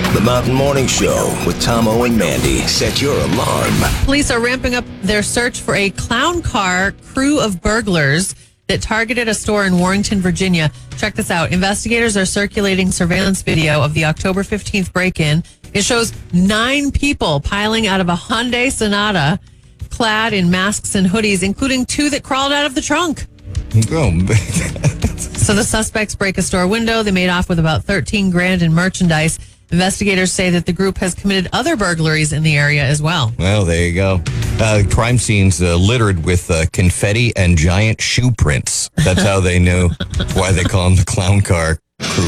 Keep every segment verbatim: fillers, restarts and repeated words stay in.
The Mountain Morning Show with Tomo and Mandy. Set your alarm. Police are ramping up their search for a clown car crew of burglars that targeted a store in Warrenton, Virginia. Check this out. Investigators are circulating surveillance video of the October fifteenth break-in. It shows nine people piling out of a Hyundai Sonata, clad in masks and hoodies, including two that crawled out of the trunk. Oh, So the suspects break a store window. They made off with about thirteen grand in merchandise. Investigators say that the group has committed other burglaries in the area as well. well, there you go. Uh, crime scenes uh, littered with uh, confetti and giant shoe prints. That's how they know why they call them the clown car crew.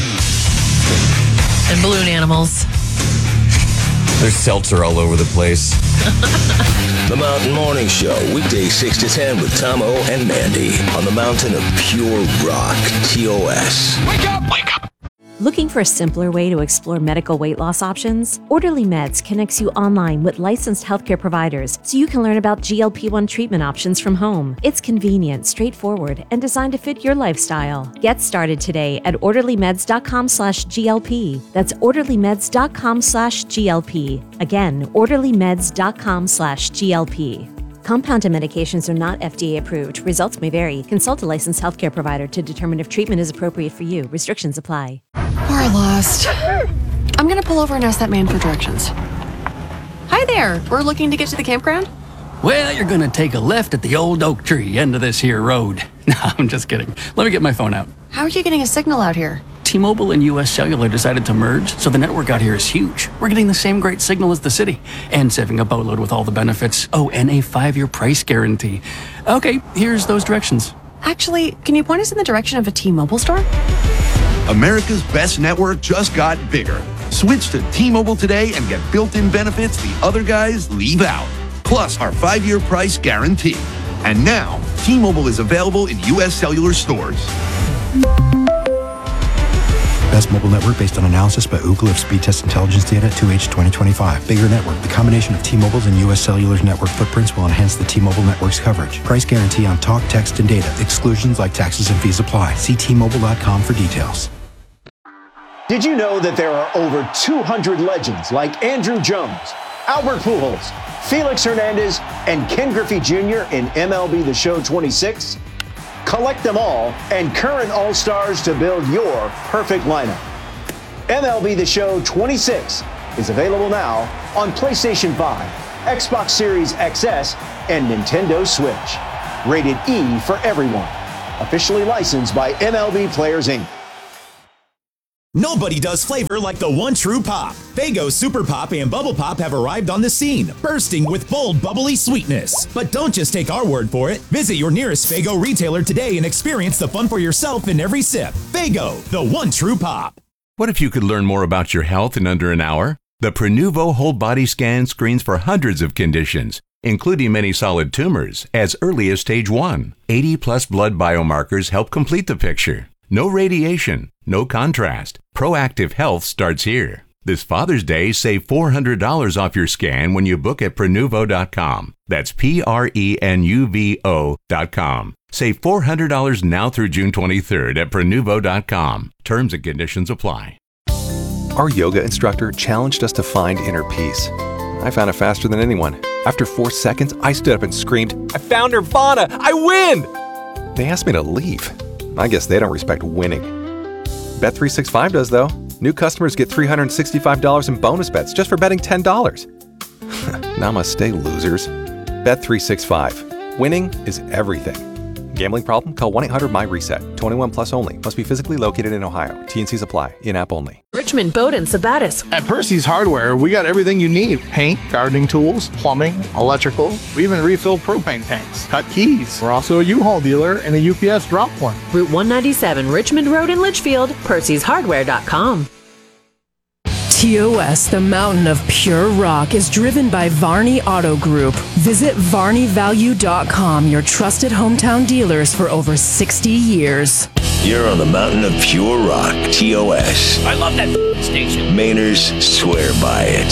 And balloon animals. There's seltzer all over the place. The Mountain Morning Show, weekdays six to ten with Tomo and Mandy on the mountain of pure rock, T O S. Wake up! Wake up! Looking for a simpler way to explore medical weight loss options? Orderly Meds connects you online with licensed healthcare providers so you can learn about G L P one treatment options from home. It's convenient, straightforward, and designed to fit your lifestyle. Get started today at orderlymeds.com slash GLP. That's orderlymeds.com slash GLP. Again, orderlymeds.com slash GLP. Compounded medications are not F D A approved. Results may vary. Consult a licensed healthcare provider to determine if treatment is appropriate for you. Restrictions apply. We're lost. I'm gonna pull over and ask that man for directions. Hi there. We're looking to get to the campground. Well, you're gonna take a left at the old oak tree end of this here road. No, I'm just kidding. Let me get my phone out. How are you getting a signal out here? T-Mobile and U S Cellular decided to merge, so the network out here is huge. We're getting the same great signal as the city, and saving a boatload with all the benefits. Oh, and a five-year price guarantee. Okay, here's those directions. Actually, can you point us in the direction of a T-Mobile store? America's best network just got bigger. Switch to T-Mobile today and get built-in benefits the other guys leave out. Plus our five-year price guarantee. And now, T-Mobile is available in U S Cellular stores. Best mobile network based on analysis by Ookla of speed test intelligence data two H twenty twenty-five. Bigger network. The combination of T-Mobile's and U S Cellular's network footprints will enhance the T-Mobile network's coverage. Price guarantee on talk, text, and data. Exclusions like taxes and fees apply. See T Mobile dot com for details. Did you know that there are over two hundred legends like Andrew Jones, Albert Pujols, Felix Hernandez, and Ken Griffey Junior in M L B The Show twenty-six? Collect them all and current All-Stars to build your perfect lineup. M L B The Show twenty-six is available now on PlayStation five, Xbox Series X S, and Nintendo Switch. Rated E for everyone. Officially licensed by M L B Players, Incorporated. Nobody does flavor like the one true pop. Faygo Super Pop and Bubble Pop have arrived on the scene, bursting with bold, bubbly sweetness. But don't just take our word for it. Visit your nearest Faygo retailer today and experience the fun for yourself in every sip. Faygo, the one true pop. What if you could learn more about your health in under an hour? The Prenuvo Whole Body Scan screens for hundreds of conditions, including many solid tumors, as early as stage one. eighty plus blood biomarkers help complete the picture. No radiation, no contrast. Proactive health starts here. This Father's Day, save four hundred dollars off your scan when you book at Prenuvo dot com. That's P R E N U V O dot com. Save four hundred dollars now through June twenty-third at Prenuvo dot com. Terms and conditions apply. Our yoga instructor challenged us to find inner peace. I found it faster than anyone. After four seconds, I stood up and screamed, "I found Nirvana! I win!" They asked me to leave. I guess they don't respect winning. Bet three sixty-five does, though. New customers get three hundred sixty-five dollars in bonus bets just for betting ten dollars. Namaste, losers. Bet three sixty-five. Winning is everything. Gambling problem? Call one eight hundred M Y reset. twenty-one plus only. Must be physically located in Ohio. T and Cs apply. In-app only. Richmond, Bowdoin, Sabatis. At Percy's Hardware, we got everything you need. Paint, gardening tools, plumbing, electrical. We even refill propane tanks. Cut keys. We're also a U-Haul dealer and a U P S drop point. Route one ninety-seven, Richmond Road in Litchfield. Percy's Hardware dot com. T O S, the mountain of pure rock, is driven by Varney Auto Group. Visit Varney Value dot com, your trusted hometown dealers for over sixty years. You're on the mountain of pure rock, T O S. I love that station. Mainers swear by it.